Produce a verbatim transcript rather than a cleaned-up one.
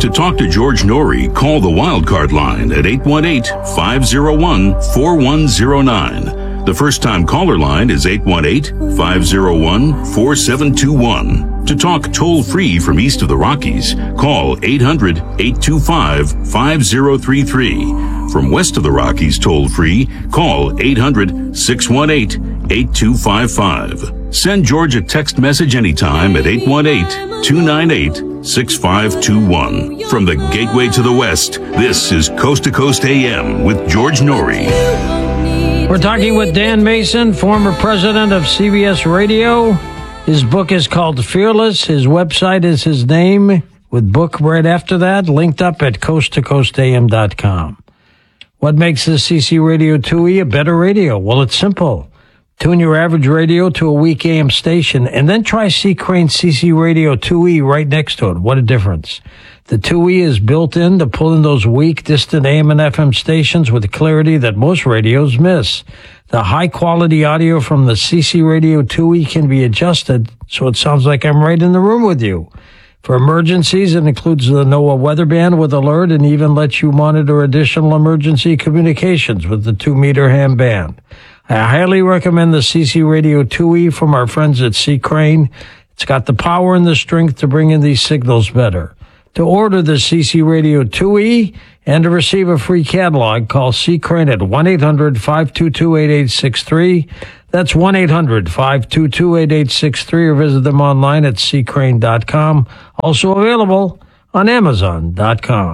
To talk to George Noory, call the Wildcard line at eight one eight, five oh one, four one oh nine. The first-time caller line is eight one eight, five oh one, four seven two one. To talk toll-free from east of the Rockies, call eight hundred, eight two five, five oh three three. From west of the Rockies toll-free, call eight hundred, six one eight, eight two five five. Send George a text message anytime at eight one eight, two nine eight, six five two one. From the Gateway to the West, this is Coast to Coast A M with George Noory. We're talking with Dan Mason, former president of C B S Radio. His book is called Fearless. His website is his name, with book right after that, linked up at coast to coast a m dot com. What makes the C C Radio two E a better radio? Well, it's simple. Tune your average radio to a weak A M station, and then try C. Crane C C Radio two E right next to it. What a difference. The two E is built in to pull in those weak, distant A M and F M stations with clarity that most radios miss. The high-quality audio from the C C Radio two E can be adjusted so it sounds like I'm right in the room with you. For emergencies, it includes the NOAA weather band with alert and even lets you monitor additional emergency communications with the two-meter ham band. I highly recommend the C C Radio two E from our friends at C. Crane. It's got the power and the strength to bring in these signals better. To order the C C Radio two E and to receive a free catalog, call C. Crane at one eight hundred, five two two, eight eight six three. That's one eight hundred, five two two, eight eight six three, or visit them online at c crane dot com. Also available on amazon dot com.